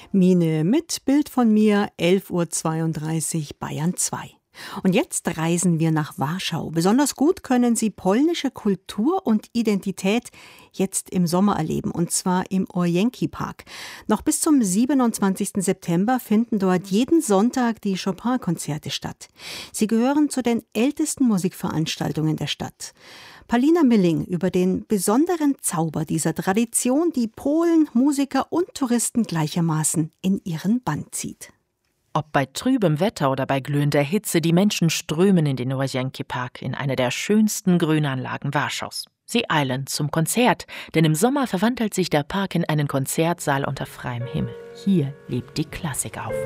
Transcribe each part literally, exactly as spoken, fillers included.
Mine mit Bild von mir, elf Uhr zweiunddreißig, Bayern zwei. Und jetzt reisen wir nach Warschau. Besonders gut können Sie polnische Kultur und Identität jetzt im Sommer erleben, und zwar im Orjenki Park. Noch bis zum siebenundzwanzigsten September finden dort jeden Sonntag die Chopin-Konzerte statt. Sie gehören zu den ältesten Musikveranstaltungen der Stadt. Paulina Milling über den besonderen Zauber dieser Tradition, die Polen, Musiker und Touristen gleichermaßen in ihren Bann zieht. Ob bei trübem Wetter oder bei glühender Hitze, die Menschen strömen in den Orjenki Park, in eine der schönsten Grünanlagen Warschaus. Sie eilen zum Konzert, denn im Sommer verwandelt sich der Park in einen Konzertsaal unter freiem Himmel. Hier lebt die Klassik auf.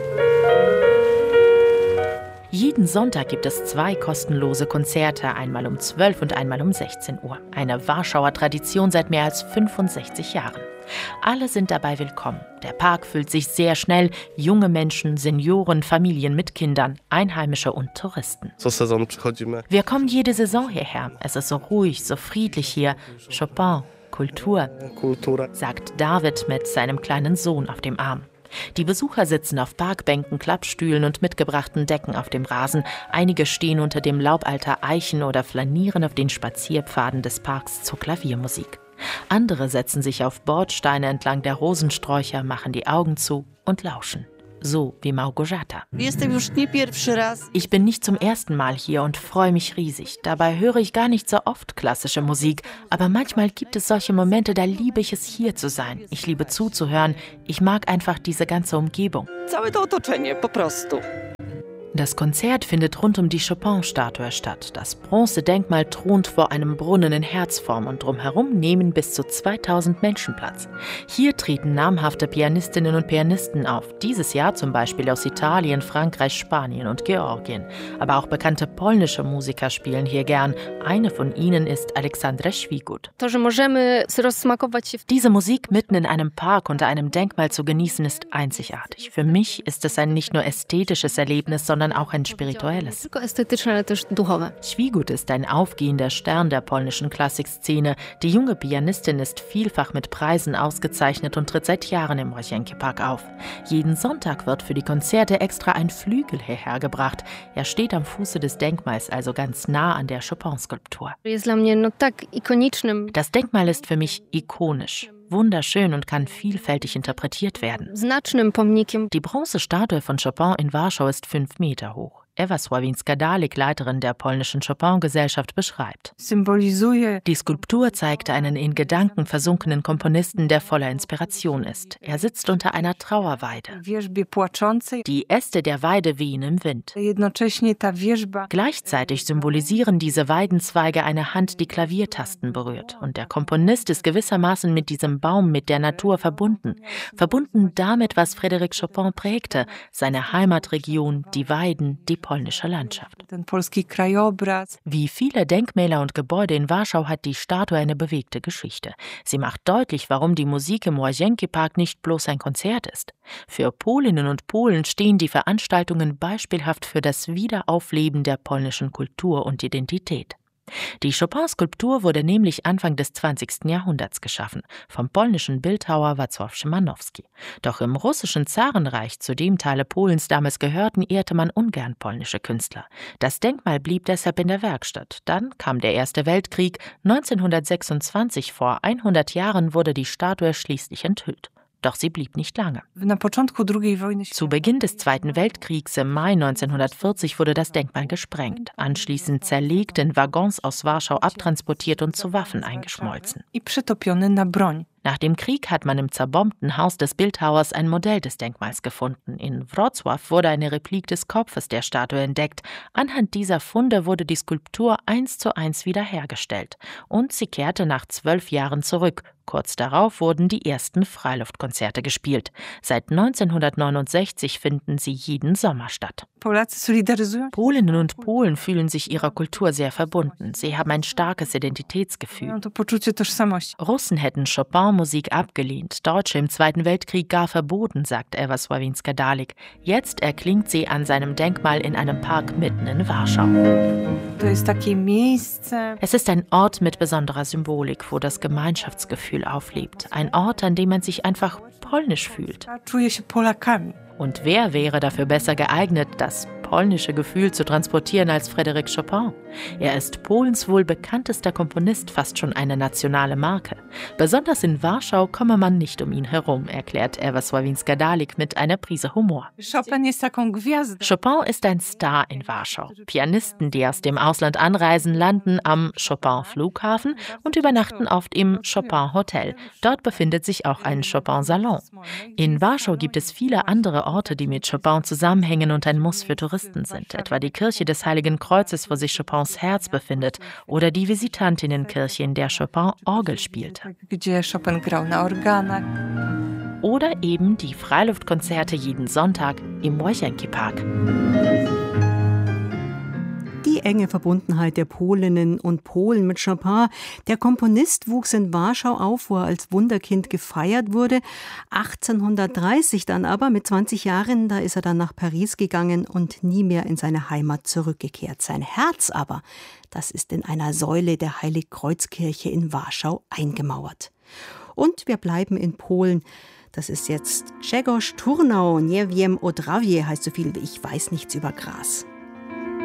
Jeden Sonntag gibt es zwei kostenlose Konzerte, einmal um zwölf und einmal um sechzehn Uhr. Eine Warschauer Tradition seit mehr als fünfundsechzig Jahren. Alle sind dabei willkommen. Der Park füllt sich sehr schnell. Junge Menschen, Senioren, Familien mit Kindern, Einheimische und Touristen. Wir kommen jede Saison hierher. Es ist so ruhig, so friedlich hier. Chopin, Kultur, sagt David mit seinem kleinen Sohn auf dem Arm. Die Besucher sitzen auf Parkbänken, Klappstühlen und mitgebrachten Decken auf dem Rasen. Einige stehen unter dem Laub alter Eichen oder flanieren auf den Spazierpfaden des Parks zur Klaviermusik. Andere setzen sich auf Bordsteine entlang der Rosensträucher, machen die Augen zu und lauschen. So wie Małgorzata. Ich bin nicht zum ersten Mal hier und freue mich riesig. Dabei höre ich gar nicht so oft klassische Musik. Aber manchmal gibt es solche Momente, da liebe ich es, hier zu sein. Ich liebe zuzuhören. Ich mag einfach diese ganze Umgebung. Das Konzert findet rund um die Chopin-Statue statt. Das Bronzedenkmal thront vor einem Brunnen in Herzform und drumherum nehmen bis zu zweitausend Menschen Platz. Hier treten namhafte Pianistinnen und Pianisten auf. Dieses Jahr zum Beispiel aus Italien, Frankreich, Spanien und Georgien. Aber auch bekannte polnische Musiker spielen hier gern. Eine von ihnen ist Aleksandra Świgut. Diese Musik mitten in einem Park unter einem Denkmal zu genießen, ist einzigartig. Für mich ist es ein nicht nur ästhetisches Erlebnis, sondern sondern auch ein spirituelles. Świgut ist ein aufgehender Stern der polnischen Klassikszene. Die junge Pianistin ist vielfach mit Preisen ausgezeichnet und tritt seit Jahren im Orjenki Park auf. Jeden Sonntag wird für die Konzerte extra ein Flügel hierher gebracht. Er steht am Fuße des Denkmals, also ganz nah an der Chopin-Skulptur. Das Denkmal ist für mich ikonisch. Wunderschön und kann vielfältig interpretiert werden. Die Bronzestatue von Chopin in Warschau ist fünf Meter hoch. Ewa Sławinska-Dalik, Leiterin der polnischen Chopin-Gesellschaft, beschreibt. Die Skulptur zeigt einen in Gedanken versunkenen Komponisten, der voller Inspiration ist. Er sitzt unter einer Trauerweide. Die Äste der Weide wehen im Wind. Gleichzeitig symbolisieren diese Weidenzweige eine Hand, die Klaviertasten berührt. Und der Komponist ist gewissermaßen mit diesem Baum, mit der Natur verbunden. Verbunden damit, was Frédéric Chopin prägte, seine Heimatregion, die Weiden, die polnische Landschaft. Wie viele Denkmäler und Gebäude in Warschau hat die Statue eine bewegte Geschichte. Sie macht deutlich, warum die Musik im Orjenki Park nicht bloß ein Konzert ist. Für Polinnen und Polen stehen die Veranstaltungen beispielhaft für das Wiederaufleben der polnischen Kultur und Identität. Die Chopin-Skulptur wurde nämlich Anfang des zwanzigsten Jahrhunderts geschaffen, vom polnischen Bildhauer Wacław Szymanowski. Doch im russischen Zarenreich, zu dem Teile Polens damals gehörten, ehrte man ungern polnische Künstler. Das Denkmal blieb deshalb in der Werkstatt. Dann kam der Erste Weltkrieg. neunzehnhundertsechsundzwanzig, vor hundert Jahren, wurde die Statue schließlich enthüllt. Doch sie blieb nicht lange. Zu Beginn des Zweiten Weltkriegs im Mai neunzehnhundertvierzig wurde das Denkmal gesprengt, anschließend zerlegt, in Waggons aus Warschau abtransportiert und zu Waffen eingeschmolzen. Nach dem Krieg hat man im zerbombten Haus des Bildhauers ein Modell des Denkmals gefunden. In Wrocław wurde eine Replik des Kopfes der Statue entdeckt. Anhand dieser Funde wurde die Skulptur eins zu eins wiederhergestellt. Und sie kehrte nach zwölf Jahren zurück. Kurz darauf wurden die ersten Freiluftkonzerte gespielt. Seit neunzehnhundertneunundsechzig finden sie jeden Sommer statt. Polinnen und Polen fühlen sich ihrer Kultur sehr verbunden. Sie haben ein starkes Identitätsgefühl. Russen hätten Chopin-Musik abgelehnt, Deutsche im Zweiten Weltkrieg gar verboten, sagt Ewa Sławinska-Dalik. Jetzt erklingt sie an seinem Denkmal in einem Park mitten in Warschau. Es ist ein Ort mit besonderer Symbolik, wo das Gemeinschaftsgefühl auflebt. Ein Ort, an dem man sich einfach polnisch fühlt. Und wer wäre dafür besser geeignet, das polnische Gefühl zu transportieren als Frédéric Chopin? Er ist Polens wohl bekanntester Komponist, fast schon eine nationale Marke. Besonders in Warschau komme man nicht um ihn herum, erklärt Eva Sławinska-Dalik mit einer Prise Humor. Chopin ist ein Star in Warschau. Pianisten, die aus dem Ausland anreisen, landen am Chopin-Flughafen und übernachten oft im Chopin-Hotel. Dort befindet sich auch ein Chopin-Salon. In Warschau gibt es viele andere Orte, die mit Chopin zusammenhängen und ein Muss für Touristen sind, etwa die Kirche des Heiligen Kreuzes, wo sich Chopins Herz befindet, oder die Visitantinnenkirche, in der Chopin Orgel spielte. Oder eben die Freiluftkonzerte jeden Sonntag im Łazienki-Park. Die enge Verbundenheit der Polinnen und Polen mit Chopin. Der Komponist wuchs in Warschau auf, wo er als Wunderkind gefeiert wurde. achtzehnhundertdreißig dann aber, mit zwanzig Jahren, da ist er dann nach Paris gegangen und nie mehr in seine Heimat zurückgekehrt. Sein Herz aber, das ist in einer Säule der Heiligkreuzkirche in Warschau eingemauert. Und wir bleiben in Polen. Das ist jetzt Grzegorz Turnau, Nie wiem o trawie, heißt so viel wie ich weiß nichts über Gras.